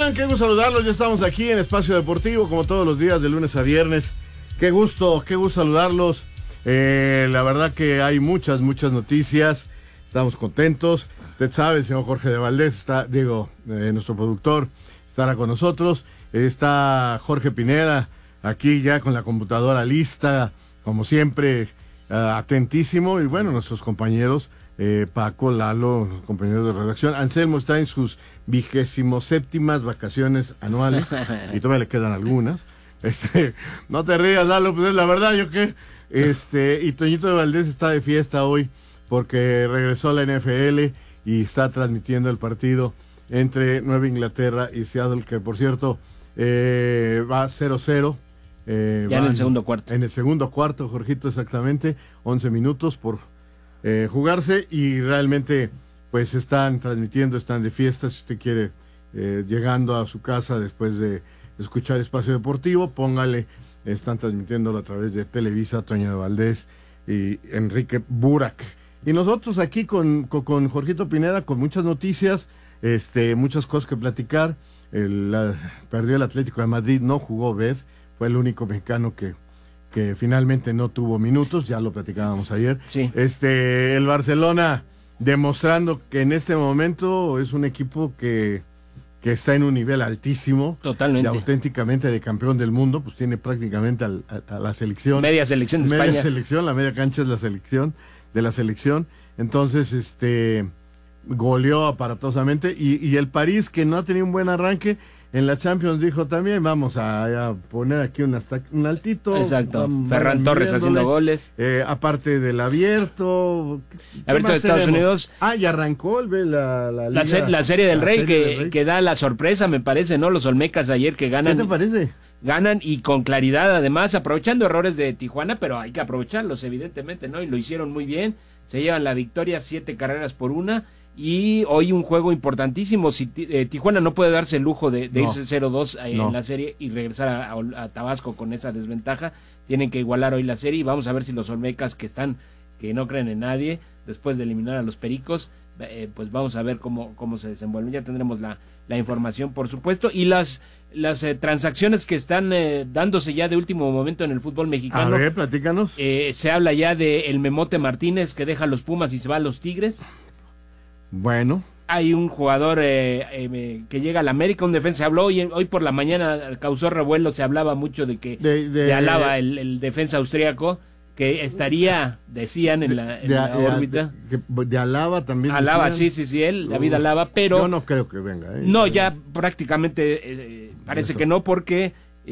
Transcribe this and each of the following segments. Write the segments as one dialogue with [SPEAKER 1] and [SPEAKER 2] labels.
[SPEAKER 1] están? Qué gusto saludarlos. Ya estamos aquí en Espacio Deportivo, como todos los días, de lunes a viernes. Qué gusto saludarlos. La verdad que hay muchas noticias. Estamos contentos. Usted sabe, el señor Jorge de Valdés, nuestro productor, estará con nosotros. Está Jorge Pineda, aquí ya con la computadora lista, como siempre, atentísimo. Y bueno, nuestros compañeros, Paco, Lalo, los compañeros de redacción. Anselmo está en sus 27ª vacaciones anuales y todavía le quedan algunas. No te rías, Lalo, pues es la verdad, yo qué. Y Toñito de Valdés está de fiesta hoy porque regresó a la NFL y está transmitiendo el partido entre Nueva Inglaterra y Seattle, que por cierto va 0-0.
[SPEAKER 2] Ya en el segundo cuarto.
[SPEAKER 1] En el segundo cuarto, Jorgito, exactamente. 11 minutos por jugarse y realmente pues están transmitiendo, están de fiesta. Si usted quiere, llegando a su casa después de escuchar Espacio Deportivo, póngale, están transmitiéndolo a través de Televisa, Toño de Valdés y Enrique Burak. Y nosotros aquí con Jorgito Pineda, con muchas noticias, muchas cosas que platicar. Perdió el Atlético de Madrid, no jugó Bed, fue el único mexicano que finalmente no tuvo minutos, ya lo platicábamos ayer.
[SPEAKER 2] Sí.
[SPEAKER 1] El Barcelona demostrando que en este momento es un equipo que está en un nivel altísimo.
[SPEAKER 2] Totalmente.
[SPEAKER 1] Auténticamente de campeón del mundo, pues tiene prácticamente a la selección.
[SPEAKER 2] Media selección de España.
[SPEAKER 1] Media selección, la media cancha es la selección de la selección. Entonces, goleó aparatosamente. Y el París, que no ha tenido un buen arranque en la Champions, dijo también, vamos a poner aquí un altito.
[SPEAKER 2] Exacto. Ferran Torres haciendo goles.
[SPEAKER 1] Aparte del abierto.
[SPEAKER 2] Abierto de Estados Unidos.
[SPEAKER 1] Y arrancó la
[SPEAKER 2] serie del Rey, que da la sorpresa, me parece, ¿no? Los Olmecas ayer que ganan.
[SPEAKER 1] ¿Qué te parece?
[SPEAKER 2] Ganan y con claridad, además, aprovechando errores de Tijuana, pero hay que aprovecharlos, evidentemente, ¿no? Y lo hicieron muy bien. Se llevan la victoria, 7-1. Y hoy un juego importantísimo. Si Tijuana no puede darse el lujo de irse 0-2 en la serie y regresar a Tabasco con esa desventaja, tienen que igualar hoy la serie. Y vamos a ver si los Olmecas, que no creen en nadie, después de eliminar a los Pericos, pues vamos a ver cómo se desenvuelven. Ya tendremos la información, por supuesto. Y las transacciones que están dándose ya de último momento en el fútbol mexicano.
[SPEAKER 1] A ver, platícanos.
[SPEAKER 2] Se habla ya de el Memote Martínez, que deja a los Pumas y se va a los Tigres.
[SPEAKER 1] Bueno.
[SPEAKER 2] Hay un jugador que llega al América, un defensa. Se habló hoy por la mañana, causó revuelo, se hablaba mucho de que de Alaba, el defensa austríaco, que estaría, decían, en la órbita.
[SPEAKER 1] De Alaba también.
[SPEAKER 2] Alaba,
[SPEAKER 1] decían.
[SPEAKER 2] sí, él, David Alaba, pero...
[SPEAKER 1] Yo no creo que venga.
[SPEAKER 2] No, ya prácticamente parece que no, porque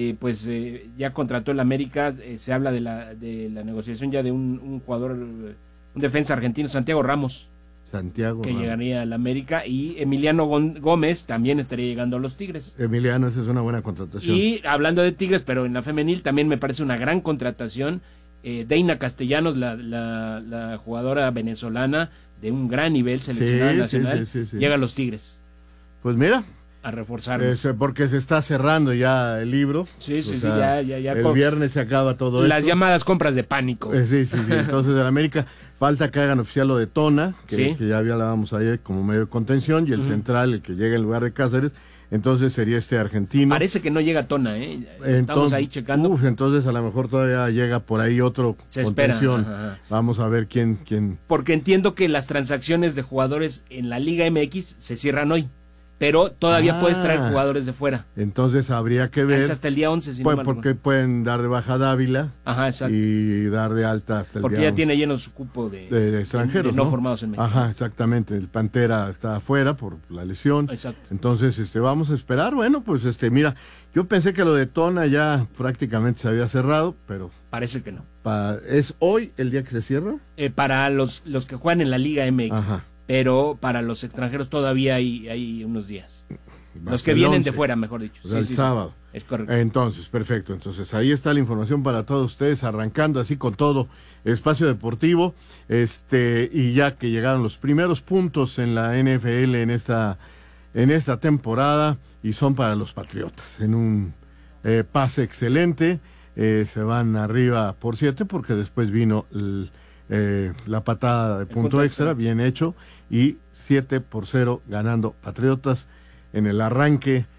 [SPEAKER 2] ya contrató el América. Se habla de la negociación ya de un jugador, un defensa argentino, Santiago Ramos. Que llegaría al América, y Emiliano Gómez también estaría llegando a los Tigres.
[SPEAKER 1] Emiliano, esa es una buena contratación.
[SPEAKER 2] Y hablando de Tigres, pero en la femenil también me parece una gran contratación. Deina Castellanos, la jugadora venezolana de un gran nivel, seleccionada nacional, sí. Llega a los Tigres.
[SPEAKER 1] Pues mira,
[SPEAKER 2] a reforzarnos.
[SPEAKER 1] Porque se está cerrando ya el libro.
[SPEAKER 2] Sí, ya.
[SPEAKER 1] El viernes se acaba todo esto.
[SPEAKER 2] Las llamadas compras de pánico.
[SPEAKER 1] Sí. Entonces, en América falta que hagan oficial lo de Tona, que ya hablábamos ayer como medio de contención, y el central, el que llega en lugar de Cáceres. Entonces sería argentino.
[SPEAKER 2] Parece que no llega Tona, Estamos ahí checando.
[SPEAKER 1] Entonces a lo mejor todavía llega por ahí otro contención. Espera. Vamos a ver quién.
[SPEAKER 2] Porque entiendo que las transacciones de jugadores en la Liga MX se cierran hoy, pero todavía puedes traer jugadores de fuera.
[SPEAKER 1] Entonces habría que ver.
[SPEAKER 2] Es hasta el día 11,
[SPEAKER 1] porque pueden dar de baja a Dávila.
[SPEAKER 2] Ajá, exacto.
[SPEAKER 1] Y dar de alta hasta el
[SPEAKER 2] porque
[SPEAKER 1] día
[SPEAKER 2] ya
[SPEAKER 1] 11.
[SPEAKER 2] Tiene lleno su cupo de
[SPEAKER 1] extranjeros,
[SPEAKER 2] de no formados en México.
[SPEAKER 1] Ajá, exactamente. El Pantera está afuera por la lesión.
[SPEAKER 2] Exacto.
[SPEAKER 1] Entonces, vamos a esperar. Bueno, pues mira, yo pensé que lo de Tona ya prácticamente se había cerrado, pero
[SPEAKER 2] parece que no.
[SPEAKER 1] ¿Es hoy el día que se cierra?
[SPEAKER 2] Para los que juegan en la Liga MX.
[SPEAKER 1] Ajá.
[SPEAKER 2] Pero para los extranjeros todavía hay unos días. Los que vienen de fuera, mejor dicho.
[SPEAKER 1] El sábado.
[SPEAKER 2] Es correcto.
[SPEAKER 1] Entonces, perfecto. Entonces, ahí está la información para todos ustedes, arrancando así con todo Espacio Deportivo. Y ya que llegaron los primeros puntos en la NFL en esta temporada, y son para los Patriotas. En un pase excelente, se van arriba por 7, porque después vino la patada de punto extra, bien hecho, y 7-0 ganando Patriotas en el arranque